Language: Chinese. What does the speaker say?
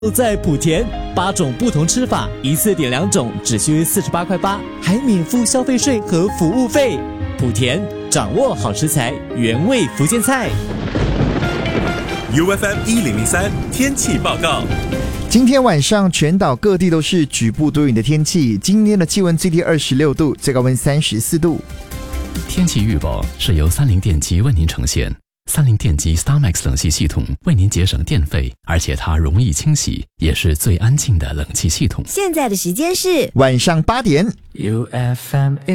在莆田，8种不同吃法，一次点2种，只需48块8，还免付消费税和服务费。莆田，掌握好食材，原味福建菜。 UFM 1003天气报告。 今天晚上全岛各地都是局部多云的天气，今天的气温最低26度，最高温34度。 天气预报是由30电机为您呈现。30电机 StarMax 冷气系统为您节省电费，而且它容易清洗，也是最安静的冷气系统。 现在的时间是晚上8点。 UFM